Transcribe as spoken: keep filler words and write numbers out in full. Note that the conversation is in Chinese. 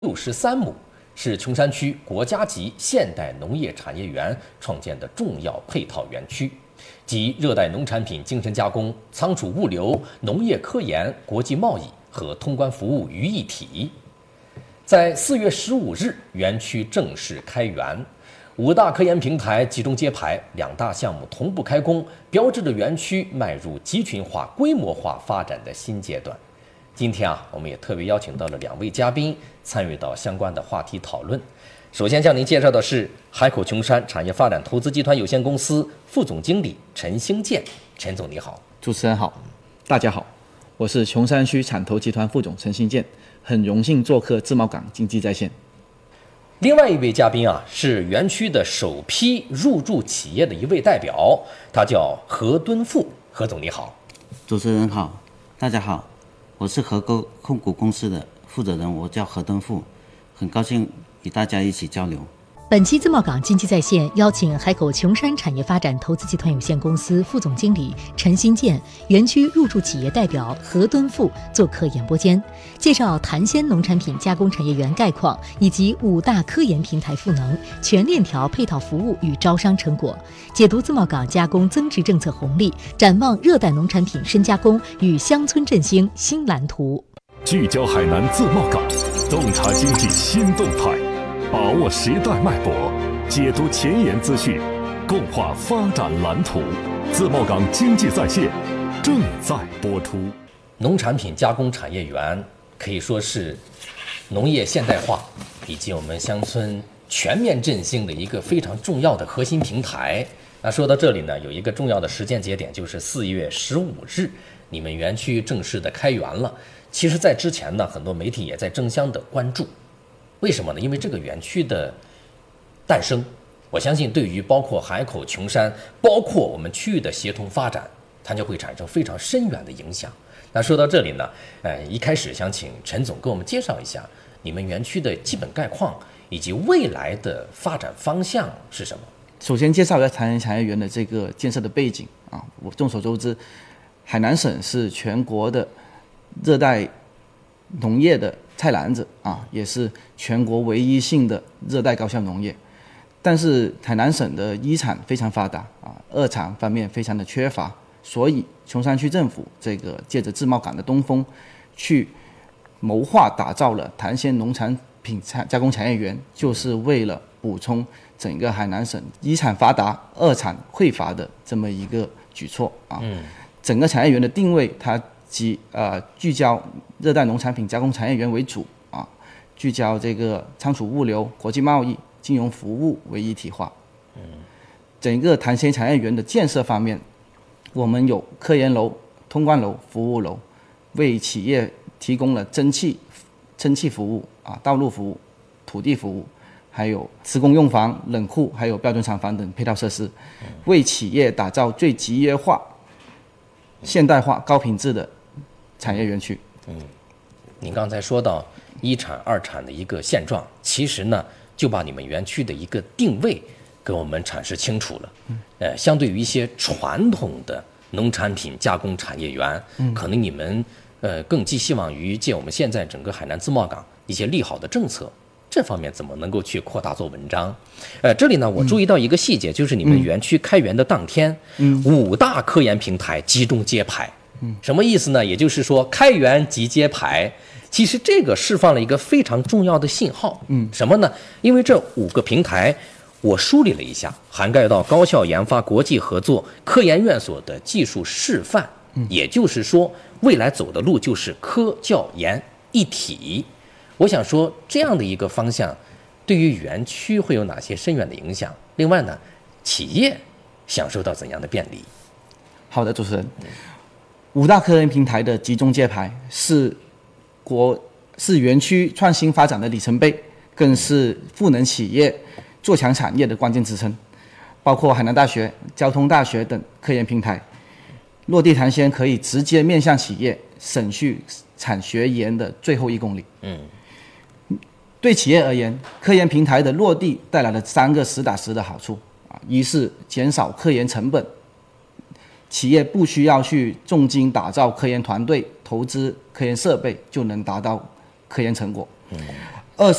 六十三亩，是琼山区国家级现代农业产业园创建的重要配套园区，集热带农产品精神加工、仓储物流、农业科研、国际贸易和通关服务于一体。在四月十五日，园区正式开园，五大科研平台集中揭牌，两大项目同步开工，标志着园区迈入集群化、规模化发展的新阶段。今天啊，我们也特别邀请到了两位嘉宾参与到相关的话题讨论。首先向您介绍的是海口琼山产业发展投资集团有限公司副总经理陈兴建，陈总你好。 主持人好，大家好，我是琼山区产投集团副总陈兴建，很荣幸做客自贸港经济在线。 另外一位嘉宾啊，是园区的首批入驻企业的一位代表，他叫何敦富。何总你好。 主持人好，大家好，我是合购控股公司的负责人，我叫何敦富，很高兴与大家一起交流。 本期自贸港经济在线邀请海口琼山产业发展投资集团有限公司副总经理陈兴建、园区入驻企业代表何敦富做客演播间，介绍谭鲜农产品加工产业园概况以及五大科研平台赋能、全链条配套服务与招商成果，解读自贸港加工增值政策红利，展望热带农产品深加工与乡村振兴新蓝图。 聚焦海南自贸港，洞察经济新动态，把握时代脉搏，解读前沿资讯，共话发展蓝图。自贸港经济在线正在播出。 农产品加工产业园可以说是农业现代化以及我们乡村全面振兴的一个非常重要的核心平台。那说到这里呢，有一个重要的时间节点，就是四月十五日，你们园区正式的开园了。其实在之前呢，很多媒体也在争相的关注。为什么呢？因为这个园区的诞生，我相信对于包括海口、琼山，包括我们区域的协同发展，它就会产生非常深远的影响。那说到这里呢，呃，一开始想请陈总给我们介绍一下你们园区的基本概况以及未来的发展方向是什么。 首先介绍一下谭鲜产业园的这个建设的背景啊。我众所周知，海南省是全国的热带农业的菜篮子啊，也是全国唯一性的热带高效农业。但是海南省的一产非常发达啊，二产方面非常的缺乏，所以琼山区政府这个借着自贸港的东风，去谋划打造了谭鲜农产品加工产业园，就是为了补充整个海南省一产发达、二产匮乏的这么一个举措啊。嗯，整个产业园的定位，它即呃聚焦热带农产品加工产业园为主啊，聚焦这个仓储物流、国际贸易、金融服务为一体化。嗯，整个谭鲜产业园的建设方面，我们有科研楼、通关楼、服务楼，为企业提供了蒸汽、蒸汽服务啊、道路服务、土地服务，还有施工用房、冷库，还有标准厂房等配套设施，为企业打造最集约化、现代化、高品质的产业园区。 嗯，您刚才说到一产、二产的一个现状，其实呢，就把你们园区的一个定位给我们阐释清楚了。嗯，呃，相对于一些传统的农产品加工产业园，嗯，可能你们呃更寄希望于借我们现在整个海南自贸港一些利好的政策，这方面怎么能够去扩大做文章？呃，这里呢，我注意到一个细节，嗯、就是你们园区开园的当天，嗯，五大科研平台集中揭牌。嗯，什么意思呢？也就是说，开园即揭牌。其实这个释放了一个非常重要的信号。嗯，什么呢？因为这五个平台，我梳理了一下，涵盖到高校研发、国际合作、科研院所的技术示范。嗯，也就是说，未来走的路就是科教研一体。我想说，这样的一个方向，对于园区会有哪些深远的影响？另外呢，企业享受到怎样的便利？ 好的，主持人，五大科研平台的集中揭牌是国是园区创新发展的里程碑，更是赋能企业、做强产业的关键支撑。包括海南大学、交通大学等科研平台，落地谭鲜可以直接面向企业，省去产学研的最后一公里。嗯。对企业而言，科研平台的落地带来了三个实打实的好处啊：一是减少科研成本，企业不需要去重金打造科研团队、投资科研设备，就能达到科研成果。嗯、